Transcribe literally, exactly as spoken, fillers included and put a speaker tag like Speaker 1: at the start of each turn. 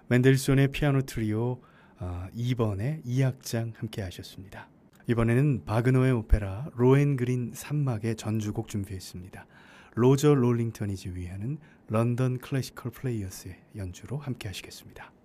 Speaker 1: 맨델스존의 피아노 트리오 어, 이 번의 이 악장 함께 하셨습니다. 이번에는 바그너의 오페라 로엔그린 삼막의 전주곡 준비했습니다. 로저 롤링턴이 지휘하는 런던 클래시컬 플레이어스의 연주로 함께 하시겠습니다.